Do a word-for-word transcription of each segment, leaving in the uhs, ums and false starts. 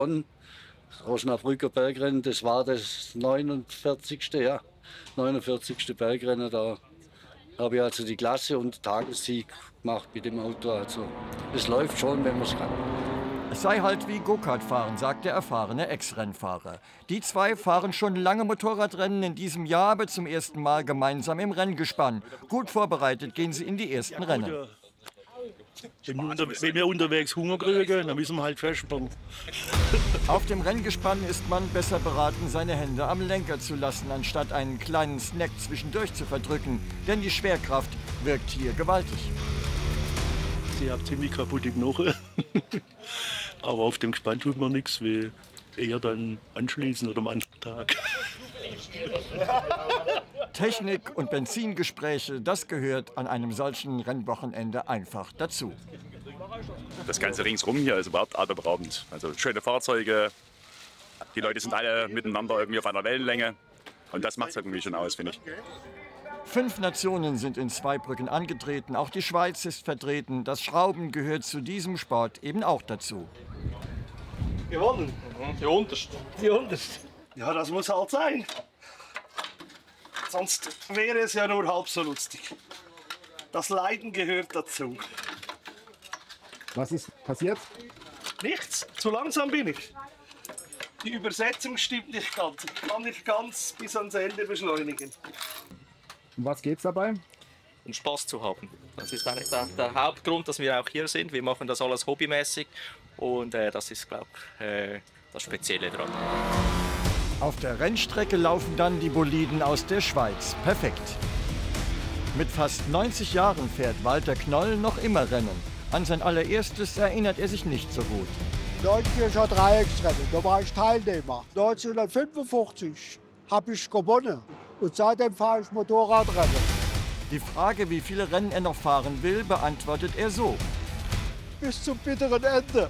Und Osnabrücker Bergrennen, das war das neunundvierzigste. Ja, neunundvierzigste Bergrennen. Da habe ich also die Klasse und Tagessieg gemacht mit dem Auto. Also es läuft schon, wenn man es kann. Es sei halt wie Go-Kart-Fahren, sagt der erfahrene Ex-Rennfahrer. Die zwei fahren schon lange Motorradrennen, in diesem Jahr aber zum ersten Mal gemeinsam im Renngespann. Gut vorbereitet gehen sie in die ersten Rennen. Wenn wir, unter, wenn wir unterwegs Hunger kriegen, dann müssen wir halt festmachen. Auf dem Renngespann ist man besser beraten, seine Hände am Lenker zu lassen, anstatt einen kleinen Snack zwischendurch zu verdrücken. Denn die Schwerkraft wirkt hier gewaltig. Ich habe ziemlich kaputte Knochen. Aber auf dem Gespann tut man nichts, wie eher dann anschließend oder am anderen Tag. Technik und Benzingespräche, das gehört an einem solchen Rennwochenende einfach dazu. Das Ganze ringsrum hier ist überhaupt atemberaubend. Also schöne Fahrzeuge, die Leute sind alle miteinander irgendwie auf einer Wellenlänge. Und das macht es irgendwie schon aus, finde ich. Fünf Nationen sind in Zweibrücken angetreten, auch die Schweiz ist vertreten. Das Schrauben gehört zu diesem Sport eben auch dazu. Gewonnen? Die unterste. Die unterste. Ja, das muss halt sein. Sonst wäre es ja nur halb so lustig. Das Leiden gehört dazu. Was ist passiert? Nichts, zu langsam bin ich. Die Übersetzung stimmt nicht ganz. Ich kann nicht ganz bis ans Ende beschleunigen. Um was geht's dabei? Um Spaß zu haben. Das ist eigentlich der, der Hauptgrund, dass wir auch hier sind. Wir machen das alles hobbymäßig und äh, das ist, glaube ich, äh, das Spezielle daran. Auf der Rennstrecke laufen dann die Boliden aus der Schweiz. Perfekt. Mit fast neunzig Jahren fährt Walter Knoll noch immer Rennen. An sein allererstes erinnert er sich nicht so gut. Neunzigster Dreiecksrennen, da war ich Teilnehmer. neunzehnhundertfünfundfünfzig habe ich gewonnen und seitdem fahre ich Motorradrennen. Die Frage, wie viele Rennen er noch fahren will, beantwortet er so. Bis zum bitteren Ende.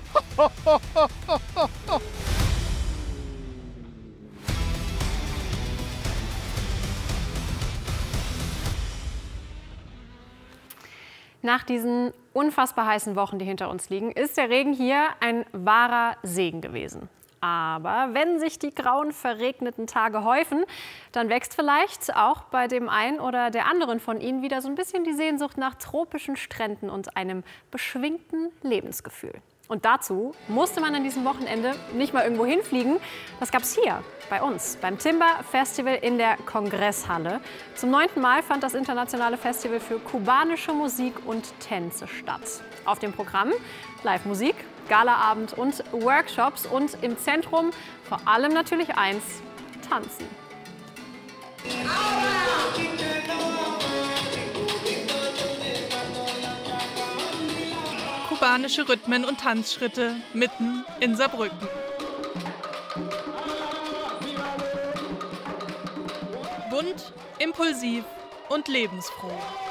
Nach diesen unfassbar heißen Wochen, die hinter uns liegen, ist der Regen hier ein wahrer Segen gewesen. Aber wenn sich die grauen, verregneten Tage häufen, dann wächst vielleicht auch bei dem einen oder der anderen von Ihnen wieder so ein bisschen die Sehnsucht nach tropischen Stränden und einem beschwingten Lebensgefühl. Und dazu musste man an diesem Wochenende nicht mal irgendwo hinfliegen. Das gab es hier bei uns beim Timber Festival in der Kongresshalle. Zum neunten Mal fand das internationale Festival für kubanische Musik und Tänze statt. Auf dem Programm Live-Musik, Galaabend und Workshops und im Zentrum vor allem natürlich eins: Tanzen. Kubanische Rhythmen und Tanzschritte mitten in Saarbrücken. Bunt, impulsiv und lebensfroh.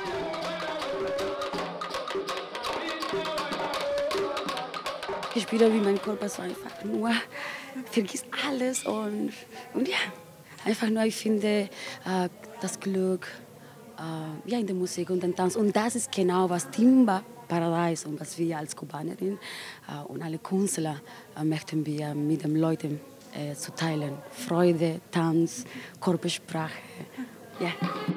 Ich spüre, wie mein Körper so einfach nur vergisst alles und, und ja, einfach nur, ich finde äh, das Glück äh, ja, in der Musik und dem Tanz. Und das ist genau, was Timba Paradise und was wir als Kubanerin äh, und alle Künstler äh, möchten wir mit den Leuten äh, zu teilen. Freude, Tanz, Körpersprache. Ja.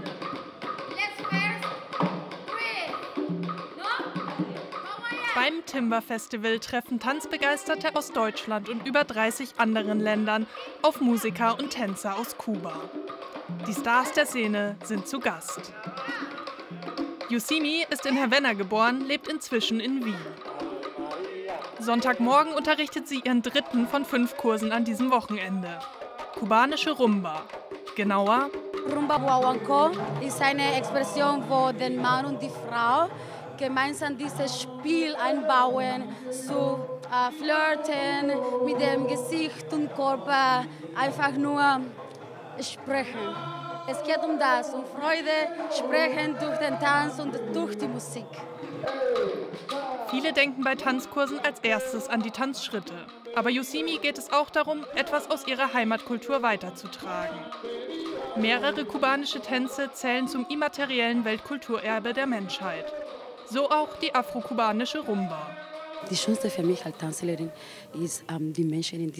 Beim Timber Festival treffen Tanzbegeisterte aus Deutschland und über dreißig anderen Ländern auf Musiker und Tänzer aus Kuba. Die Stars der Szene sind zu Gast. Yusimi ist in Havanna geboren, lebt inzwischen in Wien. Sonntagmorgen unterrichtet sie ihren dritten von fünf Kursen an diesem Wochenende. Kubanische Rumba. Genauer: Rumba Guaguancó ist eine Expression, wo der Mann und die Frau gemeinsam dieses Spiel einbauen, zu äh, flirten, mit dem Gesicht und Körper einfach nur sprechen. Es geht um das, um Freude, sprechen durch den Tanz und durch die Musik. Viele denken bei Tanzkursen als erstes an die Tanzschritte. Aber Yusimi geht es auch darum, etwas aus ihrer Heimatkultur weiterzutragen. Mehrere kubanische Tänze zählen zum immateriellen Weltkulturerbe der Menschheit. So auch die afro-kubanische Rumba. Die Schönste für mich als Tänzerin ist, ähm, die Menschen in